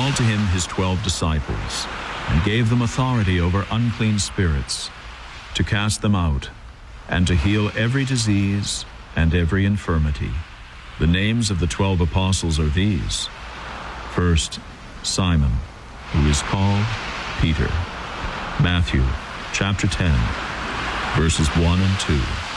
called to him his 12 disciples, and gave them authority over unclean spirits, to cast them out, and to heal every disease and every infirmity. The names of the 12 apostles are these: first, Simon, who is called Peter. Matthew, chapter 10, verses 1 and 2.